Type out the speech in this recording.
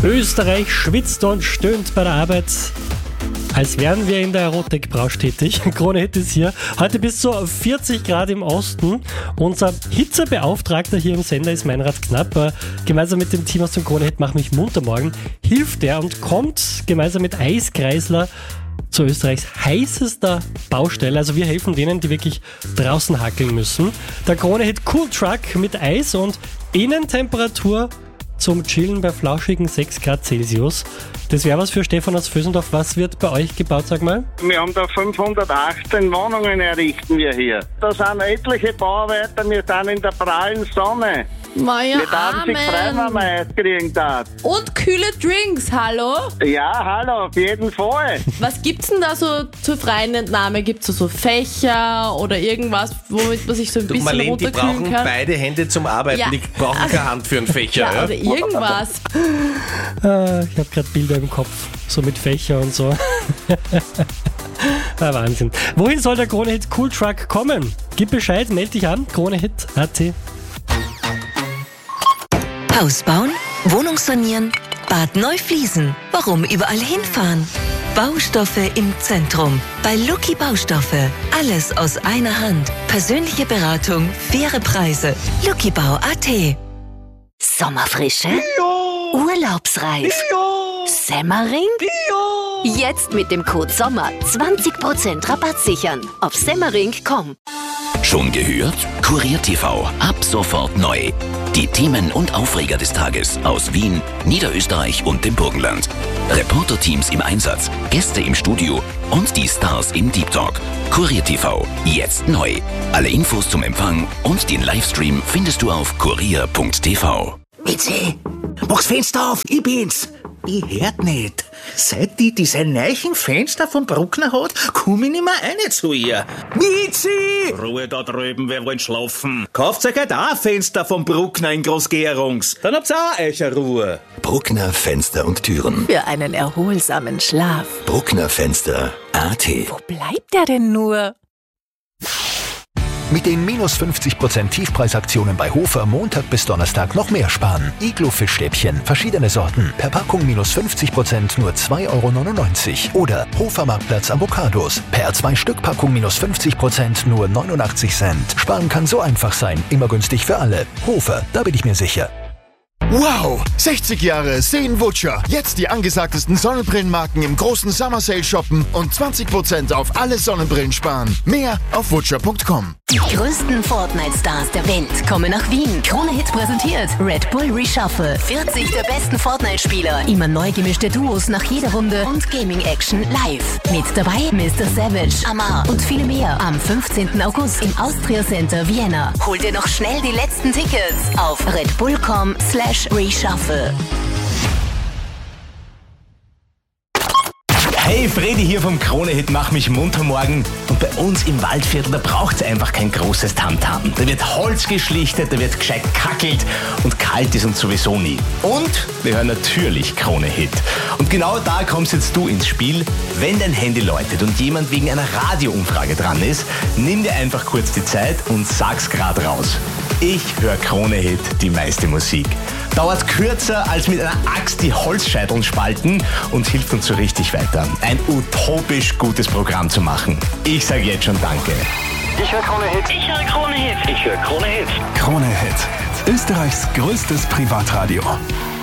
Österreich schwitzt und stöhnt bei der Arbeit, als wären wir in der Erotikbranche tätig. Krone Hit ist hier. Heute bis zu 40 Grad im Osten. Unser Hitzebeauftragter hier im Sender ist Meinrad Knapp. Gemeinsam mit dem Team aus dem Krone Hit Mach mich munter morgen hilft er und kommt gemeinsam mit Eiskreisler zu Österreichs heißester Baustelle. Also wir helfen denen, die wirklich draußen hackeln müssen. Der Krone Hit Cool Truck mit Eis und Innentemperatur zum Chillen bei flauschigen 6 Grad Celsius. Das wäre was für Stefan aus Vösendorf. Was wird bei euch gebaut, sag mal? Wir haben da 518 Wohnungen errichten wir hier. Da sind etliche Bauarbeiter, wir sind in der prallen Sonne. Meine Wir dürfen sich freuen, wenn wir Eis kriegen darf. Und kühle Drinks, hallo? Ja, hallo, auf jeden Fall. Was gibt's denn da so zur freien Entnahme? Gibt's da so Fächer oder irgendwas, womit man sich so ein bisschen Marlene, die runterkühlen brauchen kann? beide Hände zum Arbeiten, Ja. die brauchen keine Hand für einen Fächer. Ja, oder irgendwas. Ich habe gerade Bilder im Kopf, so mit Fächer und so. Wahnsinn. Wohin soll der Krone Hit Cool Truck kommen? Gib Bescheid, melde dich an, KroneHit.at. Haus bauen, Wohnung sanieren, Bad neu fließen. Warum überall hinfahren? Baustoffe im Zentrum. Bei Lucky Baustoffe. Alles aus einer Hand. Persönliche Beratung, faire Preise. luckybau.at. Sommerfrische? Ja. Urlaubsreif? Ja. Semmering? Ja. Jetzt mit dem Code SOMMER 20% Rabatt sichern. Auf semmering.com. Schon gehört? Kurier TV, ab sofort neu. Die Themen und Aufreger des Tages aus Wien, Niederösterreich und dem Burgenland. Reporterteams im Einsatz, Gäste im Studio und die Stars im Deep Talk. Kurier TV, jetzt neu. Alle Infos zum Empfang und den Livestream findest du auf kurier.tv. Mizi, mach's Fenster auf, ich bin's. Ich hört nicht. Seit die diese neuen Fenster vom Bruckner hat, komm ich nicht mehr rein zu ihr. Mizi! Ruhe da drüben, wir wollen schlafen. Kauft euch halt auch ein Fenster vom Bruckner in Großgärungs. Dann habt's auch eure Ruhe. Bruckner Fenster und Türen. Für einen erholsamen Schlaf. Bruckner Fenster.at. Wo bleibt der denn nur? Mit den minus 50% Tiefpreisaktionen bei Hofer Montag bis Donnerstag noch mehr sparen. Iglo-Fischstäbchen, verschiedene Sorten. Per Packung minus 50% nur 2,99 €. Oder Hofer Marktplatz Avocados. Per 2-Stück-Packung minus 50% nur 89 Cent. Sparen kann so einfach sein. Immer günstig für alle. Hofer, da bin ich mir sicher. Wow! 60 Jahre Seen Wutscher. Jetzt die angesagtesten Sonnenbrillenmarken im großen Summer Sale shoppen und 20% auf alle Sonnenbrillen sparen. Mehr auf wutscher.com. Die größten Fortnite-Stars der Welt kommen nach Wien. Krone Hit präsentiert Red Bull Reshuffle. 40 der besten Fortnite-Spieler. Immer neu gemischte Duos nach jeder Runde und Gaming-Action live. Mit dabei Mr. Savage, Amar und viele mehr. Am 15. August im Austria Center Vienna. Hol dir noch schnell die letzten Tickets auf redbull.com/reshuffle. Hey, Freddy hier vom Krone Hit Mach mich munter morgen. Und bei uns im Waldviertel, da braucht's einfach kein großes Tamtam. Da wird Holz geschlichtet, da wird gescheit kackelt und kalt ist uns sowieso nie. Und wir hören natürlich Krone Hit. Und genau da kommst jetzt du ins Spiel. Wenn dein Handy läutet und jemand wegen einer Radioumfrage dran ist, nimm dir einfach kurz die Zeit und sag's grad raus. Ich höre Krone Hit, die meiste Musik. Dauert kürzer als mit einer Axt die Holzscheiteln spalten und hilft uns so richtig weiter. Ein utopisch gutes Programm zu machen. Ich sage jetzt schon Danke. Ich höre Krone Hit. Ich höre Krone Hit. Ich höre Krone Hit. Krone Hit. Österreichs größtes Privatradio.